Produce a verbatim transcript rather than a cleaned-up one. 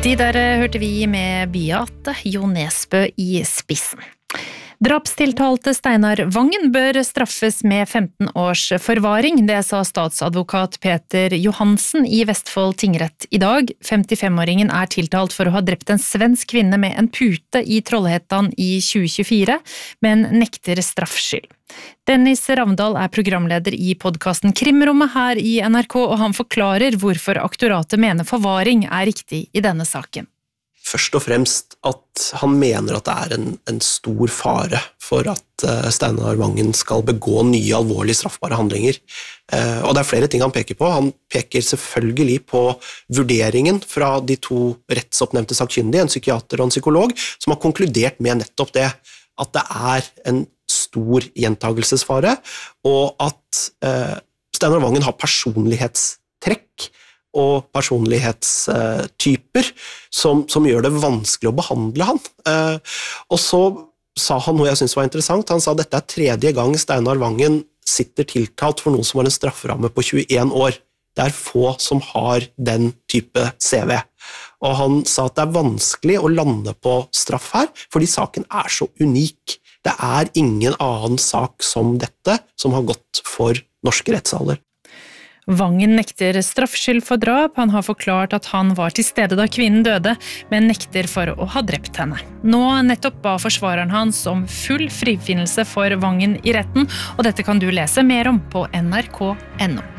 De der hørte vi med Beate Jo Nesbø i spissen. Drapstiltalte Steinar Vangen bør straffes med femten års forvaring, det sa statsadvokat Peter Johansen i Vestfold tingrett i dag. femtifem-åringen er tiltalt for å ha drept en svensk kvinne med en pute i Trollhättan i tjue tjuefire, men nekter straffskyld. Dennis Ravndal er programleder i podcasten Krimrommet her i N R K, og han forklarer hvorfor aktoratet mener forvaring er riktig i denne saken. Først og fremst at han mener at det er en, en stor fare for at uh, Steinar Vangen skal begå nye alvorlige straffbare handlinger. Uh, og det er flere ting han peker på. Han peker selvfølgelig på vurderingen fra de to rettsoppnevnte sakkyndige, en psykiater og en psykolog, som har konkludert med nettopp det, at det er en stor gjentagelsesfare, og at uh, Steinar Vangen har personlighetstrekk og personlighetstyper som, som gjør det vanskelig å behandle han. Eh, og så sa han noe jeg synes var interessant. Han sa at dette er tredje gang Steinar Vangen sitter tiltalt for noe som har en strafferamme på tjueen år. Det er få som har den type C V. Og han sa at det er vanskelig å lande på straff her, fordi saken er så unik. Det er ingen annen sak som dette som har gått for norske rettssaler. Vangen nekter straffskyld for drap. Han har forklart at han var til stede da kvinnen døde, men nekter for å ha drept henne. Nå nettopp ba forsvareren hans om full frifinnelse for Vangen i retten, og dette kan du lese mer om på N R K punktum N O.